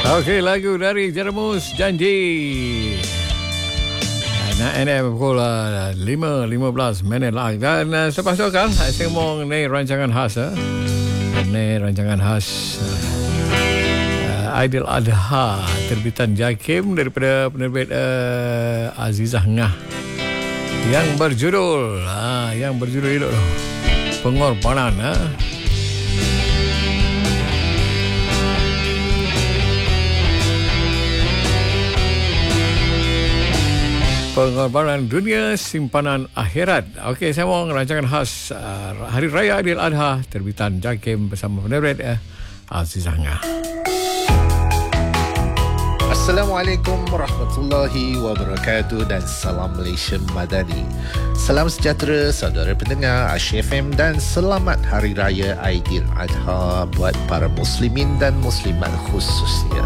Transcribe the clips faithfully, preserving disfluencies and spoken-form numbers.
Okey, lagu dari Jeremus Janji. Nak N M pukul lima lima belas minit lah. Dan uh, selepas tu kan, saya mau ni rancangan khas. Uh. Ni rancangan khas uh, Aidil Adha terbitan Jakim daripada penerbit uh, Azizah Ngah. Yang berjudul, uh, yang berjudul itu Pengorbanan. Uh. Pengorbanan dunia, simpanan akhirat. Okey, saya mau rancangan khas uh, Hari Raya Aidil Adha terbitan Jakim bersama penerbit uh, Azizah Ngah. Assalamualaikum warahmatullahi wabarakatuh dan salam Malaysia Madani. Salam sejahtera saudara pendengar Asia F M dan selamat Hari Raya Aidil Adha buat para muslimin dan muslimat khususnya.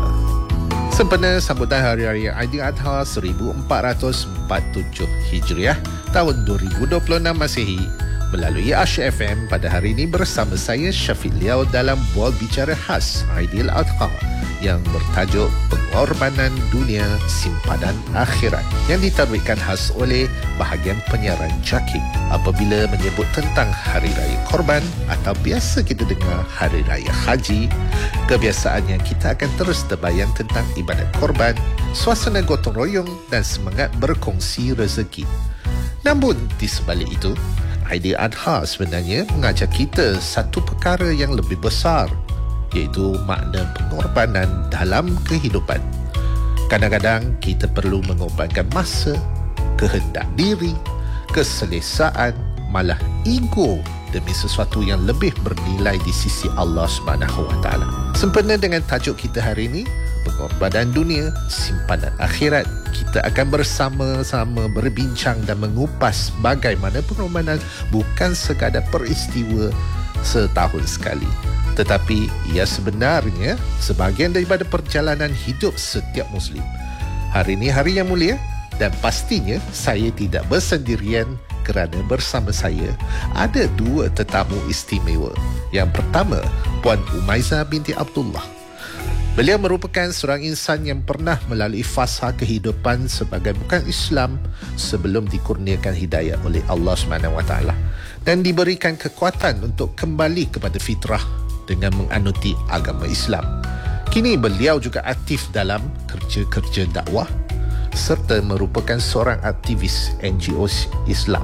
Sempena sambutan Hari Raya Aidil Adha seribu empat ratus empat puluh tujuh Hijriah tahun dua ribu dua puluh enam Masihi melalui Asia F M pada hari ini bersama saya Syafiq Liao dalam bual bicara khas Aidil Adha yang bertajuk Pengorbanan Dunia Simpanan Akhirat yang diterbitkan khas oleh bahagian penyiaran Jakim apabila menyebut tentang Hari Raya Korban atau biasa kita dengar Hari Raya Haji. Kebiasaannya kita akan terus terbayang tentang ibadat korban, suasana gotong royong dan semangat berkongsi rezeki. Namun di sebalik itu, Aidil Adha sebenarnya mengajar kita satu perkara yang lebih besar, iaitu makna pengorbanan dalam kehidupan. Kadang-kadang kita perlu mengorbankan masa, kehendak diri, keselesaan, malah ego demi sesuatu yang lebih bernilai di sisi Allah Subhanahu Wa Taala. Sempena dengan tajuk kita hari ini, Pengorbanan Dunia, Simpanan Akhirat, kita akan bersama-sama berbincang dan mengupas bagaimana pengorbanan bukan sekadar peristiwa setahun sekali, tetapi ia sebenarnya sebahagian daripada perjalanan hidup setiap Muslim. Hari ini hari yang mulia dan pastinya saya tidak bersendirian kerana bersama saya ada dua tetamu istimewa. Yang pertama, Puan Umaiza binti Abdullah. Beliau merupakan seorang insan yang pernah melalui fasa kehidupan sebagai bukan Islam sebelum dikurniakan hidayah oleh Allah Subhanahu Wa Taala dan diberikan kekuatan untuk kembali kepada fitrah dengan menganuti agama Islam. Kini beliau juga aktif dalam kerja-kerja dakwah serta merupakan seorang aktivis N G O Islam.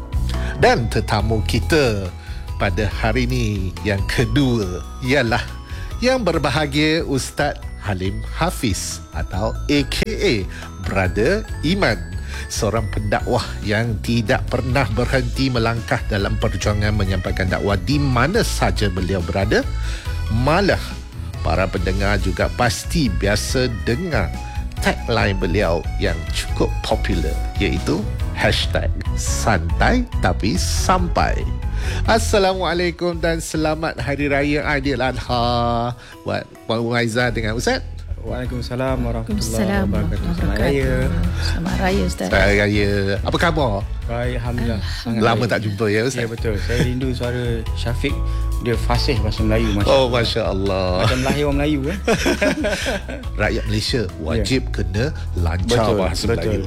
Dan tetamu kita pada hari ini yang kedua ialah yang berbahagia Ustaz Halim Hafiz atau A K A Brother Iman, seorang pendakwah yang tidak pernah berhenti melangkah dalam perjuangan menyampaikan dakwah di mana saja beliau berada. Malah para pendengar juga pasti biasa dengar tagline beliau yang cukup popular, iaitu hashtag santai tapi sampai. Assalamualaikum dan selamat Hari Raya Aidil Adha buat Puan Umaiza dengan Ustaz. Waalaikumsalam warahmatullahi wabarakatuh. Selamat Raya. Selamat Raya Ustaz. Selamat Raya. Apa khabar? Baik, Alhamdulillah. Lama tak jumpa ya Ustaz? Ya betul. Saya rindu suara Syafiq. Dia fasih bahasa Melayu. Masya oh Masya Allah. Macam lahir orang Melayu eh? Rakyat Malaysia wajib ya. kena lancar betul, bahasa betul. Melayu.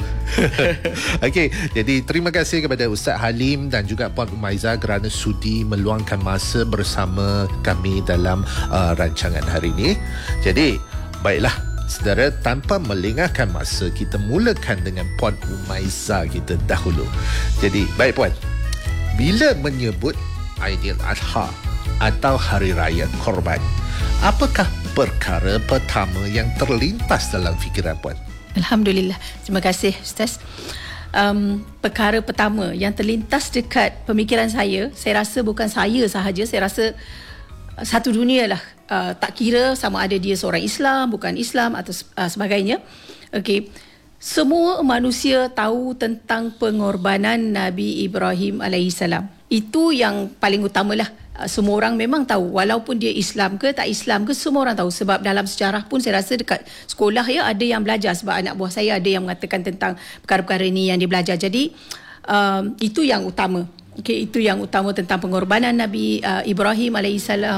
Okey, jadi terima kasih kepada Ustaz Halim dan juga Puan Umaiza kerana sudi meluangkan masa bersama kami dalam uh, rancangan hari ini. Jadi baiklah, saudara, tanpa melengahkan masa, kita mulakan dengan Puan Umaiza kita dahulu. Jadi, baik Puan, bila menyebut Aidil Adha atau Hari Raya Korban, apakah perkara pertama yang terlintas dalam fikiran Puan? Alhamdulillah. Terima kasih Ustaz. Um, perkara pertama yang terlintas dekat pemikiran saya, saya rasa bukan saya sahaja, saya rasa satu dunia lah. Uh, tak kira sama ada dia seorang Islam, bukan Islam atau uh, sebagainya. Okey. Semua manusia tahu tentang pengorbanan Nabi Ibrahim alaihissalam. Itu yang paling utamalah. Uh, semua orang memang tahu, walaupun dia Islam ke tak Islam ke, semua orang tahu. Sebab dalam sejarah pun saya rasa dekat sekolah ya ada yang belajar, sebab anak buah saya ada yang mengatakan tentang perkara-perkara ini yang dia belajar. Jadi um, itu yang utama. Okey, itu yang utama tentang pengorbanan Nabi uh, Ibrahim alaihissalam.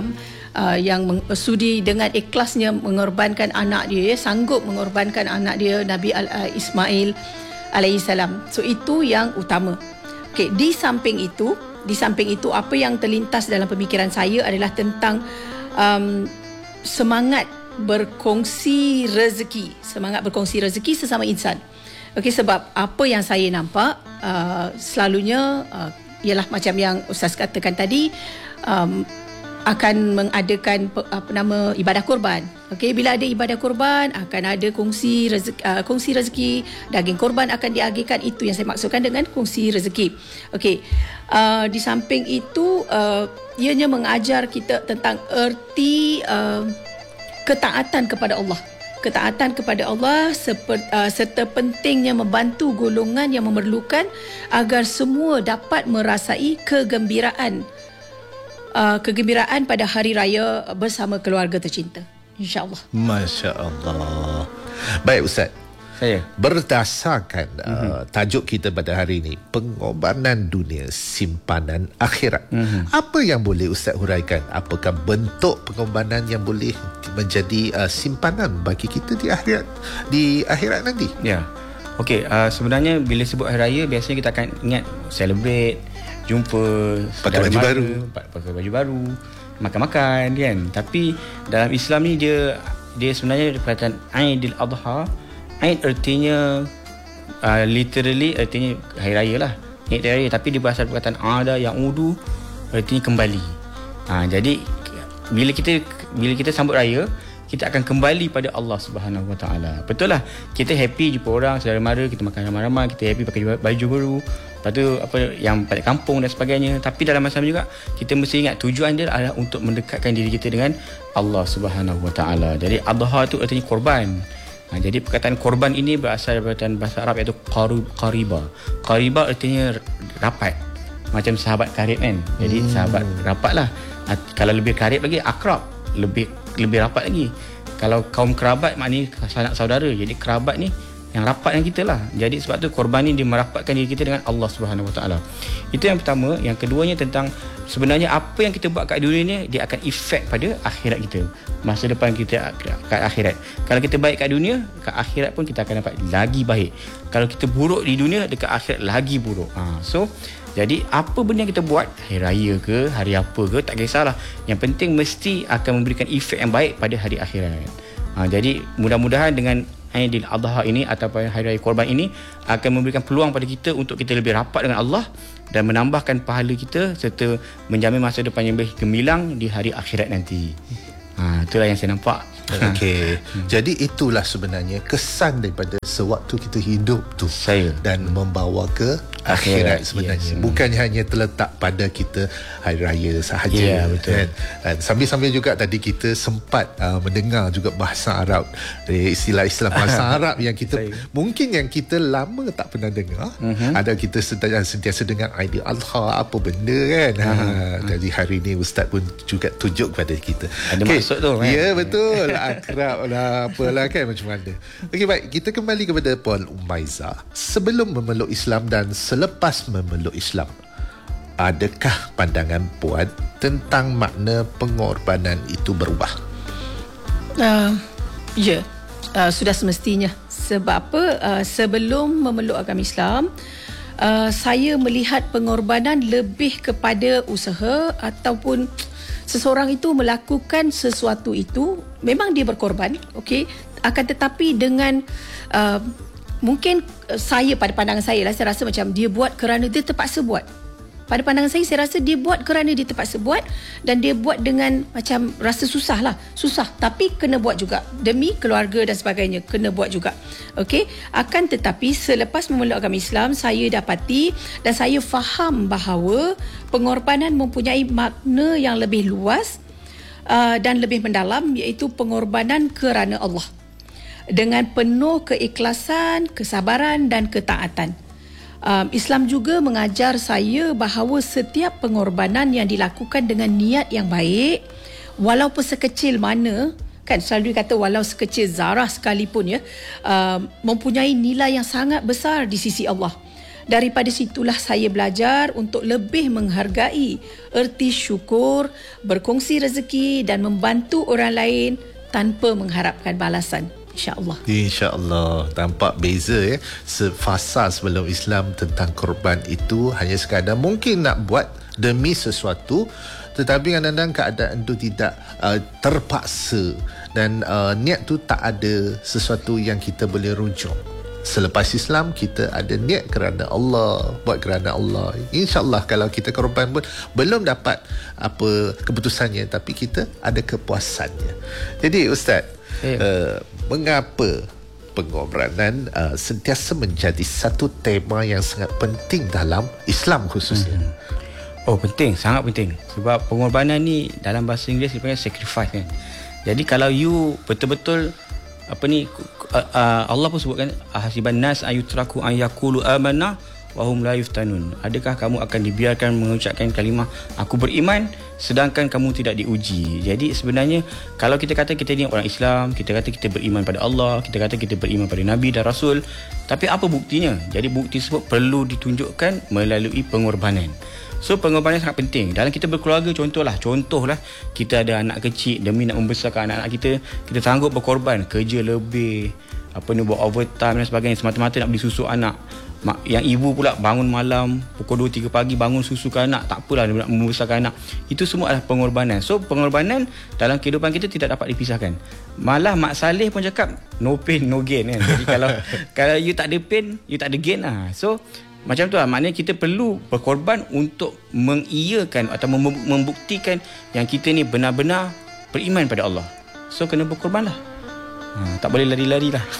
uh, yang meng, sudi dengan ikhlasnya mengorbankan anak dia, ya, sanggup mengorbankan anak dia Nabi Al, uh, Ismail alaihissalam. So itu yang utama. Okey, di samping itu, di samping itu apa yang terlintas dalam pemikiran saya adalah tentang um, semangat berkongsi rezeki, semangat berkongsi rezeki sesama insan. Okey, sebab apa yang saya nampak uh, selalunya uh, ialah macam yang Ustaz katakan tadi, um, akan mengadakan apa nama ibadah korban. Okey, bila ada ibadah korban akan ada kongsi rezeki, uh, kongsi rezeki, daging korban akan diagihkan. Itu yang saya maksudkan dengan kongsi rezeki. Okey, uh, di samping itu uh, ianya mengajar kita tentang erti uh, ketaatan kepada Allah. Ketaatan kepada Allah seperti, uh, serta pentingnya membantu golongan yang memerlukan agar semua dapat merasai kegembiraan uh, kegembiraan pada hari raya bersama keluarga tercinta. InsyaAllah. Masya Allah. Baik Ustaz. Saya. Berdasarkan mm-hmm. uh, tajuk kita pada hari ini, pengorbanan dunia, simpanan akhirat. Mm-hmm. Apa yang boleh Ustaz huraikan? Apakah bentuk pengorbanan yang boleh menjadi uh, simpanan bagi kita di akhirat, di akhirat nanti? Ya. Okey, uh, sebenarnya bila sebut hari raya biasanya kita akan ingat celebrate, jumpa, pakai baju baru, pakai baju baru, makan-makan kan. Tapi dalam Islam ni dia dia sebenarnya perkataan Aidil Adha. Aid artinya uh, literally artinya hari raya lah. Aid hari raya, tapi dia berasal perkataan ada yang udu artinya kembali. Ha, jadi bila kita bila kita sambut raya, kita akan kembali pada Allah Subhanahu Wa Taala. Betul lah, kita happy jumpa orang, saudara mara, kita makan ramai-ramai, kita happy pakai baju baru. Lepas tu apa yang balik kampung dan sebagainya. Tapi dalam masa juga kita mesti ingat tujuan dia adalah untuk mendekatkan diri kita dengan Allah Subhanahu Wa Taala. Jadi adha tu artinya korban. Ha, jadi perkataan korban ini berasal dari perkataan bahasa Arab iaitu qarib, qariba. Qariba artinya rapat. Macam sahabat karib kan. Jadi hmm. sahabat rapat lah. Ha, kalau lebih karib lagi akrab, lebih lebih rapat lagi. Kalau kaum kerabat maknanya sanak saudara. Jadi kerabat ni yang rapat dengan kita lah. Jadi sebab tu korban ni dia merapatkan diri kita dengan Allah Subhanahu Wa Taala. Itu yang pertama. Yang keduanya tentang sebenarnya apa yang kita buat kat dunia ni dia akan efek pada akhirat kita. Masa depan kita kat akhirat. Kalau kita baik kat dunia, kat akhirat pun kita akan dapat lagi baik. Kalau kita buruk di dunia, dekat akhirat lagi buruk. Ha, so jadi apa benda yang kita buat, hari raya ke, hari apa ke, tak kisahlah. Yang penting mesti akan memberikan efek yang baik pada hari akhirat. Ha, jadi mudah-mudahan dengan Aidil Adha ini ataupun hari raya korban ini akan memberikan peluang pada kita untuk kita lebih rapat dengan Allah dan menambahkan pahala kita serta menjamin masa depan yang lebih gemilang di hari akhirat nanti. Ha, itulah yang saya nampak. Okey. hmm. Jadi itulah sebenarnya kesan daripada sewaktu kita hidup tu saya dan membawa ke akhirat sebenarnya. Yes. Bukan hanya terletak pada kita hari raya sahaja. Ya, betul. Kan? Dan sambil-sambil juga tadi kita sempat uh, mendengar juga bahasa Arab, istilah-istilah bahasa Arab yang kita mungkin yang kita lama tak pernah dengar. Uh-huh. Ada kita sentiasa dengar Aidil Adha apa benda kan. Uh-huh. Ha, jadi hari ni Ustaz pun juga tunjuk kepada kita. Ada okay. maksud tu kan. Ya, betul. Akrab lah, apalah kan macam mana. Okey, baik, kita kembali kepada Puan Umaiza. Sebelum memeluk Islam dan selepas memeluk Islam, adakah pandangan Puan tentang makna pengorbanan itu berubah? Uh, ya, uh, sudah semestinya. Sebab apa? Uh, sebelum memeluk agama Islam, uh, saya melihat pengorbanan lebih kepada usaha ataupun seseorang itu melakukan sesuatu itu, memang dia berkorban, okey, akan tetapi dengan uh, mungkin saya pada pandangan saya lah, saya rasa macam dia buat kerana dia terpaksa buat. Pada pandangan saya, saya rasa dia buat kerana dia terpaksa buat dan dia buat dengan macam rasa susah lah. Susah, tapi kena buat juga. Demi keluarga dan sebagainya, kena buat juga. Okey, akan tetapi selepas memeluk agama Islam, saya dapati dan saya faham bahawa pengorbanan mempunyai makna yang lebih luas uh, dan lebih mendalam, iaitu pengorbanan kerana Allah. Dengan penuh keikhlasan, kesabaran dan ketaatan. Um, Islam juga mengajar saya bahawa setiap pengorbanan yang dilakukan dengan niat yang baik, walaupun sekecil mana, kan selalu dikata walau sekecil zarah sekalipun ya, um, mempunyai nilai yang sangat besar di sisi Allah. Daripada situlah saya belajar untuk lebih menghargai erti syukur, berkongsi rezeki dan membantu orang lain tanpa mengharapkan balasan. InsyaAllah. InsyaAllah. Tampak beza ya. Sefasa sebelum Islam tentang korban itu hanya sekadar mungkin nak buat demi sesuatu, tetapi kadang-kadang keadaan itu tidak uh, terpaksa dan uh, niat tu tak ada sesuatu yang kita boleh rujuk. Selepas Islam kita ada niat kerana Allah, buat kerana Allah. InsyaAllah kalau kita korban pun belum dapat apa keputusannya, tapi kita ada kepuasannya. Jadi Ustaz, eh. uh, mengapa pengorbanan uh, sentiasa menjadi satu tema yang sangat penting dalam Islam khususnya? Hmm. Oh, penting, sangat penting. Sebab pengorbanan ni dalam bahasa Inggeris dipanggil sacrifice kan. Jadi kalau you betul-betul apa ni uh, uh, Allah pun sebutkan hasiban nas ayutraku an yaqulu amanna wa hum la yuftanun. Adakah kamu akan dibiarkan mengucapkan kalimah aku beriman sedangkan kamu tidak diuji? Jadi sebenarnya kalau kita kata kita ni orang Islam, kita kata kita beriman pada Allah, kita kata kita beriman pada Nabi dan Rasul, tapi apa buktinya? Jadi bukti tersebut perlu ditunjukkan melalui pengorbanan. So pengorbanan sangat penting. Dalam kita berkeluarga, contohlah Contohlah kita ada anak kecil, demi nak membesarkan anak-anak kita, kita sanggup berkorban, kerja lebih, apa ni, buat overtime dan sebagainya, semata-mata nak beli susu anak. Yang ibu pula bangun malam pukul dua tiga pagi bangun susukan anak, tak apalah nak membesarkan anak. Itu semua adalah pengorbanan. So pengorbanan dalam kehidupan kita tidak dapat dipisahkan. Malah Mak Saleh pun cakap no pain no gain kan. Jadi kalau kalau you tak ada pain, you tak ada gain lah. So macam tu lah, maknanya kita perlu berkorban untuk mengiyakan atau membuktikan yang kita ni benar-benar beriman pada Allah. So kena berkorban lah. Ha, tak boleh lari-lari lah.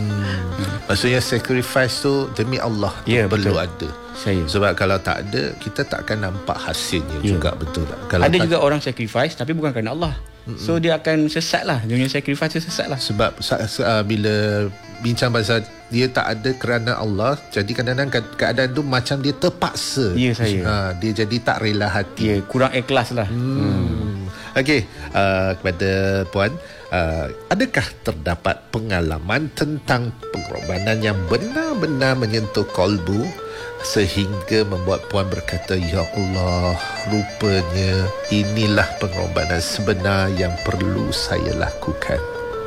hmm. Maksudnya sacrifice tu demi Allah tu yeah, perlu betul. ada. Saya. Sebab kalau tak ada, kita tak akan nampak hasilnya yeah. juga, betul tak? Kalau ada tak, juga orang sacrifice tapi bukan kerana Allah. Mm-mm. So dia akan sesat lah. Dia punya sacrifice dia sesat lah. Sebab uh, bila bincang pasal dia tak ada kerana Allah, jadi kadang-kadang keadaan tu macam dia terpaksa. Ya, saya. Ha, dia jadi tak rela hati. Ya, kurang ikhlas lah. Hmm. hmm. Okey, uh, kepada Puan, uh, adakah terdapat pengalaman tentang pengorbanan yang benar-benar menyentuh kalbu sehingga membuat Puan berkata, ya Allah, rupanya inilah pengorbanan sebenar yang perlu saya lakukan?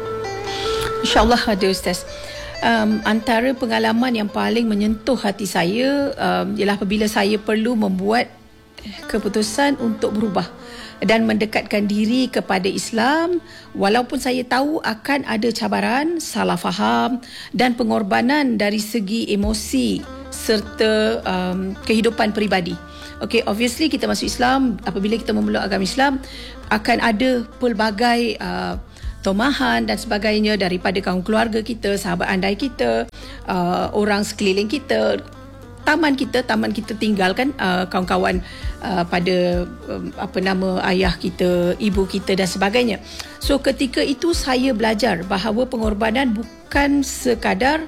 InsyaAllah ada, Ustaz. Um, antara pengalaman yang paling menyentuh hati saya um, ialah apabila saya perlu membuat keputusan untuk berubah dan mendekatkan diri kepada Islam, walaupun saya tahu akan ada cabaran, salah faham dan pengorbanan dari segi emosi serta um, kehidupan peribadi. Okay, obviously kita masuk Islam, apabila kita memeluk agama Islam akan ada pelbagai uh, tomahan dan sebagainya daripada kaum keluarga kita, sahabat andai kita, uh, orang sekeliling kita, taman kita, taman kita tinggalkan, uh, kawan-kawan uh, pada um, apa nama ayah kita, ibu kita dan sebagainya. So ketika itu saya belajar bahawa pengorbanan bukan sekadar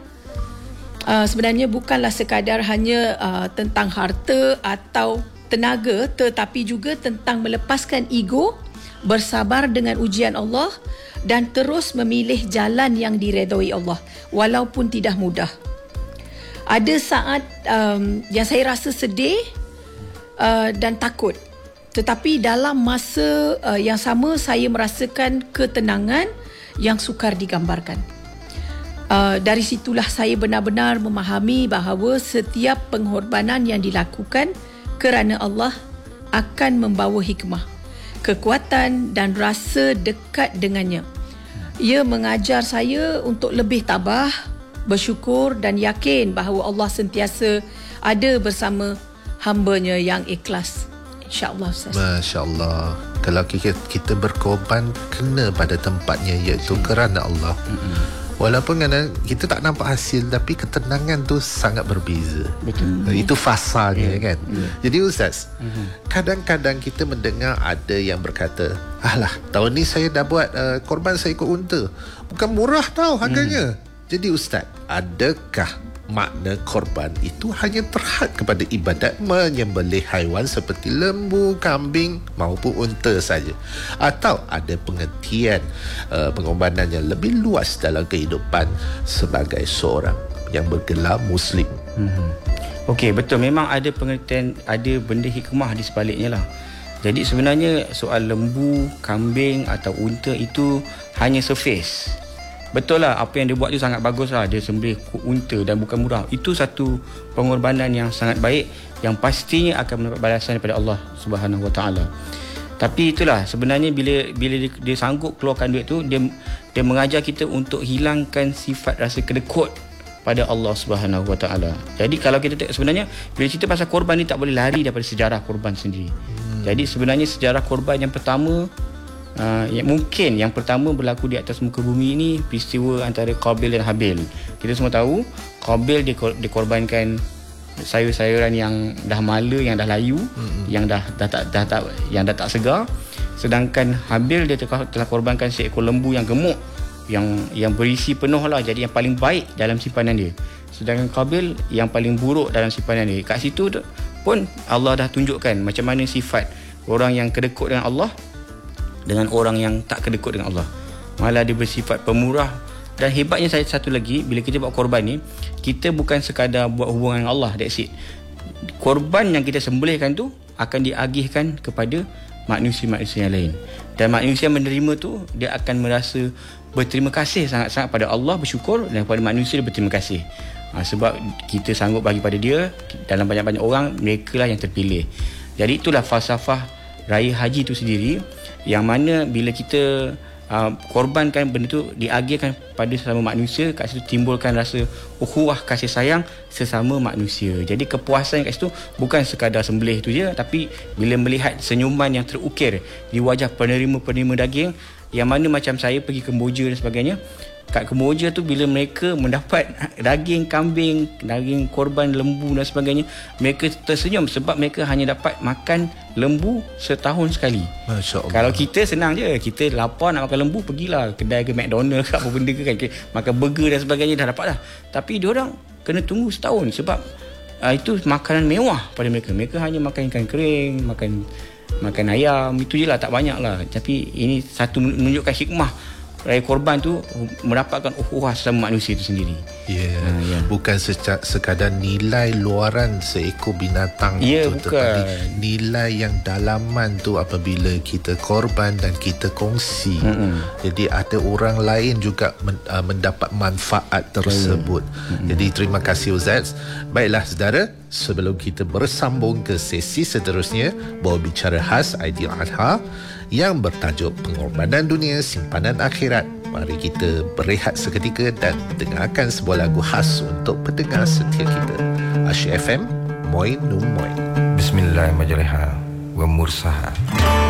uh, sebenarnya bukanlah sekadar hanya uh, tentang harta atau tenaga, tetapi juga tentang melepaskan ego, bersabar dengan ujian Allah dan terus memilih jalan yang diredai Allah walaupun tidak mudah. Ada saat um, yang saya rasa sedih uh, dan takut, tetapi dalam masa uh, yang sama saya merasakan ketenangan yang sukar digambarkan. Uh, dari situlah saya benar-benar memahami bahawa setiap pengorbanan yang dilakukan kerana Allah akan membawa hikmah, kekuatan dan rasa dekat dengannya. Ia mengajar saya untuk lebih tabah, bersyukur dan yakin bahawa Allah sentiasa ada bersama hamba-Nya yang ikhlas. InsyaAllah, Ustaz. Masya Allah. Kalau kita, kita berkorban kena pada tempatnya, iaitu kerana Allah. Mm-hmm. Walaupun kadang kita tak nampak hasil, tapi ketenangan tu sangat berbeza. Betul. Itu fasanya, yeah. kan. Yeah. Jadi Ustaz, mm-hmm. kadang-kadang kita mendengar ada yang berkata, alah, tahun ni saya dah buat uh, korban saya ikut unta. Bukan murah tau harganya. Mm. Jadi Ustaz, adakah makna korban itu hanya terhad kepada ibadat menyembelih haiwan seperti lembu, kambing maupun unta saja, atau ada pengertian uh, pengorbanan yang lebih luas dalam kehidupan sebagai seorang yang bergelar Muslim? Hmm. Okey, betul. Memang ada pengertian, ada benda hikmah di sebaliknya lah. Jadi sebenarnya soal lembu, kambing atau unta itu hanya surface. Betul lah, apa yang dia buat tu sangat bagus lah. Dia sembelih unta dan bukan murah. Itu satu pengorbanan yang sangat baik, yang pastinya akan mendapat balasan daripada Allah Subhanahu Wa Taala. Tapi itulah, sebenarnya bila bila dia, dia sanggup keluarkan duit tu, dia dia mengajar kita untuk hilangkan sifat rasa kedekut pada Allah Subhanahu Wa Taala. Jadi kalau kita tengok, sebenarnya bila cerita pasal korban ni tak boleh lari daripada sejarah korban sendiri. Hmm. Jadi sebenarnya sejarah korban yang pertama, uh, yang mungkin yang pertama berlaku di atas muka bumi ini, peristiwa antara Qabil dan Habil. Kita semua tahu Qabil dikorbankan sayur-sayuran yang dah mala, yang dah layu, hmm. yang dah dah tak dah, dah, dah, yang dah tak segar. Sedangkan Habil dia telah korbankan seekor lembu yang gemuk, yang yang berisi penuh lah, jadi yang paling baik dalam simpanan dia. Sedangkan Qabil yang paling buruk dalam simpanan dia. Kat situ pun Allah dah tunjukkan macam mana sifat orang yang kedekut dengan Allah dengan orang yang tak kedekut dengan Allah. Malah dia bersifat pemurah. Dan hebatnya saya satu lagi, bila kita buat korban ni, kita bukan sekadar buat hubungan dengan Allah, that's it. Korban yang kita sembelihkan tu akan diagihkan kepada manusia-manusia yang lain. Dan manusia menerima tu, dia akan merasa berterima kasih sangat-sangat pada Allah, bersyukur, dan kepada manusia dia berterima kasih. Ha, sebab kita sanggup bagi pada dia, dalam banyak-banyak orang, mereka lah yang terpilih. Jadi itulah falsafah raya haji tu sendiri, yang mana bila kita uh, korbankan benda tu, diagihkan pada sesama manusia, kat situ timbulkan rasa ukhuwah, kasih sayang sesama manusia. Jadi kepuasan kat situ bukan sekadar sembelih tu je, tapi bila melihat senyuman yang terukir di wajah penerima-penerima daging, yang mana macam saya pergi Kemboja dan sebagainya. Kat Kemboja tu bila mereka mendapat daging kambing, daging korban lembu dan sebagainya, mereka tersenyum sebab mereka hanya dapat makan lembu setahun sekali. Masya Allah. Kalau kita senang je, kita lapar nak makan lembu, pergilah kedai ke McDonald ke apa benda ke kan, makan burger dan sebagainya dah dapat dah. Tapi diorang kena tunggu setahun sebab uh, itu makanan mewah pada mereka. Mereka hanya makan ikan kering, makan makan ayam, itu je lah, tak banyak lah. Tapi ini satu menunjukkan hikmah raya korban tu, mendapatkan ukhuwah sesama manusia itu sendiri. Ya, yeah. ha, yeah. Bukan seca- sekadar nilai luaran seekor binatang yeah, tu, bukan. tetapi nilai yang dalaman tu apabila kita korban dan kita kongsi. Mm-hmm. Jadi ada orang lain juga men- uh, mendapat manfaat tersebut. Mm-hmm. Jadi terima kasih Ustaz. Baiklah saudara, sebelum kita bersambung ke sesi seterusnya, bawa bicara khas Aidiladha yang bertajuk Pengorbanan Dunia Simpanan Akhirat, mari kita berehat seketika dan dengarkan sebuah lagu khas untuk pendengar setia kita. Asyik F M, Moin Num Moin. Bismillahirrahmanirrahim. Wa mursaha.